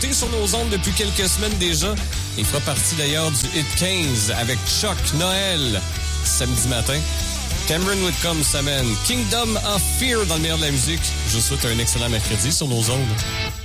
nouveauté sur nos ondes depuis quelques semaines déjà. Il fera partie d'ailleurs du Hit 15 avec Chuck Noël samedi matin. Cameron Whitcomb s'amène Kingdom of Fear dans le meilleur de la musique. Je vous souhaite un excellent mercredi sur nos ondes.